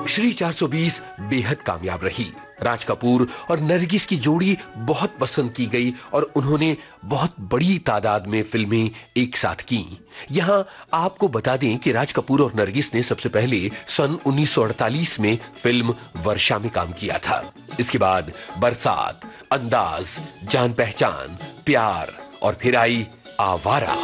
श्री 420 बेहद कामयाब रही। राज कपूर और नरगिस की जोड़ी बहुत पसंद की गई और उन्होंने बहुत बड़ी तादाद में फिल्में एक साथ की। यहां आपको बता दें कि राज कपूर और नरगिस ने सबसे पहले सन 1948 में फिल्म वर्षा में काम किया था। इसके बाद बरसात, अंदाज, जान पहचान, प्यार और फिर आई आवारा।